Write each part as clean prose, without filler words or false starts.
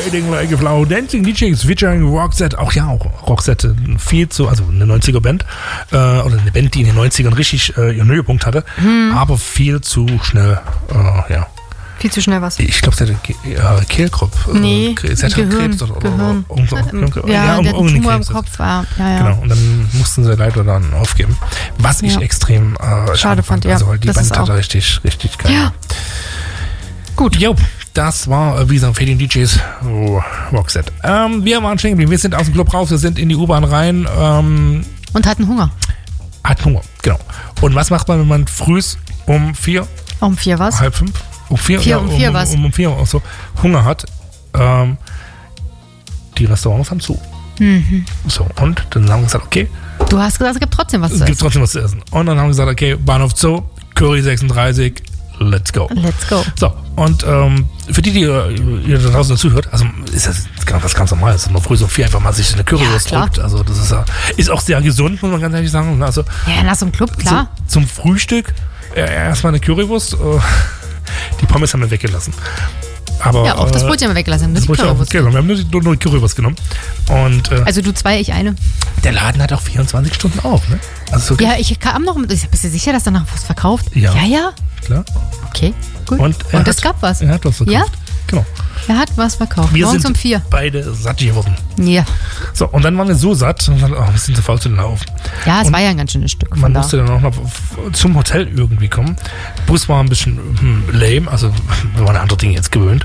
Fading Like a Flower, Dancing DJs featuring Roxette. Auch Roxette, viel zu, also eine 90er-Band, oder eine Band, die in den 90ern richtig ihren Höhepunkt hatte, aber viel zu schnell, Viel zu schnell was? Ich glaube, sie hatte Kehlkopf. Nee, sie hatte Krebs oder Gehirn. Der Tumor im Kopf war. Ja. Genau, und dann mussten sie leider dann aufgeben. Was ich extrem schade fand. Ja. Also, weil die Band hatte richtig geil. Ja. Gut. Jo, das war, wie gesagt, Fading DJs Roxette. Wir waren stehen geblieben. Wir sind aus dem Club raus, wir sind in die U-Bahn rein. Und hatten Hunger. Genau. Und was macht man, wenn man frühs um 4? Um 4 was? Halb 5? Um 4 was? Um 4 Uhr so Hunger hat. Die Restaurants haben zu. So, und dann haben wir gesagt, okay. Du hast gesagt, es gibt trotzdem was zu essen. Und dann haben wir gesagt, okay, Bahnhof Zoo, Curry 36, let's go. So, und für die ihr da draußen zuhört, also ist das was ganz Normales, dass man früh so viel einfach mal sich eine Currywurst drückt. Also das ist auch sehr gesund, muss man ganz ehrlich sagen. Also, nach so einem Club, klar. Zum Frühstück erstmal eine Currywurst. Die Pommes haben wir weggelassen. Aber, auch das Brötchen haben wir weggelassen. Wir haben nur die Currywurst genommen. Und, also du 2, ich eine. Der Laden hat auch 24 Stunden auf, ne? Also so ich kam noch mit. Bist du sicher, dass er noch was verkauft? Ja. Klar. Okay, gut. Und es gab was. Er hat was verkauft. Ja? Genau. Er hat was verkauft. Wir morgens sind um 4. beide satt geworden. Ja. So, und dann waren wir so satt und dann, wir sind zu faul zu laufen. Ja, es war ja ein ganz schönes Stück. Man musste dann auch noch zum Hotel irgendwie kommen. Bus war ein bisschen lame, also wir waren an andere Dinge jetzt gewöhnt.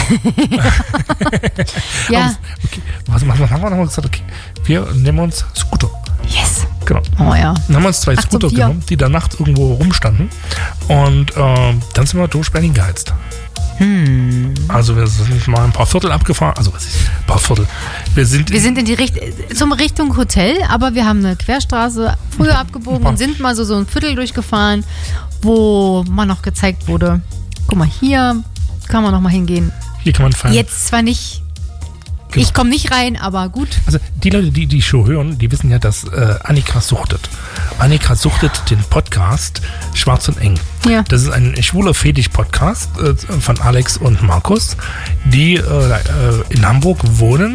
Ja. Okay. Was haben wir nochmal gesagt? Okay, wir nehmen uns Scooter. Yes. Genau. Oh ja. Dann haben wir uns 2 Scooter genommen, die da nachts irgendwo rumstanden. Und dann sind wir durch Berlin geheizt. Also wir sind mal ein paar Viertel abgefahren. Also was ist ein paar Viertel? Wir sind in die Richtung Hotel, aber wir haben eine Querstraße früher abgebogen und sind mal so ein Viertel durchgefahren, wo man noch gezeigt wurde, guck mal, hier kann man noch mal hingehen. Hier kann man feiern. Jetzt zwar nicht. Genau. Ich komme nicht rein, aber gut. Also die Leute, die die Show hören, die wissen ja, dass Annika suchtet. Annika suchtet den Podcast Schwarz und Eng. Ja. Das ist ein schwuler Fetisch-Podcast von Alex und Markus, die in Hamburg wohnen.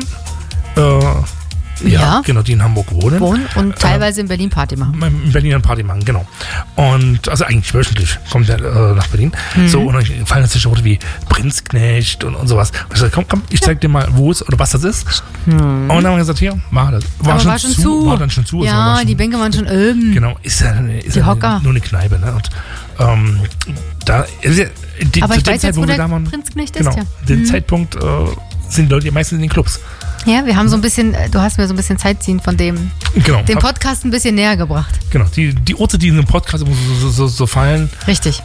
Ja, genau, die in Hamburg wohnen und teilweise in Berlin Party machen. In Berlin Party machen, genau. Und also eigentlich wöchentlich kommt er nach Berlin. So, und dann fallen natürlich Worte wie Prinzknecht und sowas. Ich sag, komm, ich zeig dir mal, wo es oder was das ist. Und dann haben wir gesagt, hier, war das. War schon zu. Ja, die Bänke waren schon oben. Genau, ist ja nur eine Kneipe, ne? Und da ist ja, aber ich weiß jetzt, wo der Prinzknecht ist, ja. Den Zeitpunkt sind die Leute meistens in den Clubs. Ja, wir haben so ein bisschen, du hast mir so ein bisschen Zeitziehen von dem den Podcast ein bisschen näher gebracht. Genau, die Orte, die in dem Podcast so fallen. Richtig.